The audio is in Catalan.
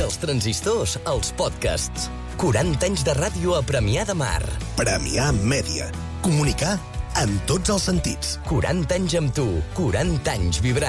Dels transistors als podcasts. 40 anys de ràdio a Premià de Mar. Premià Mèdia. Comunicar en tots els sentits. 40 anys amb tu, 40 anys vibrant.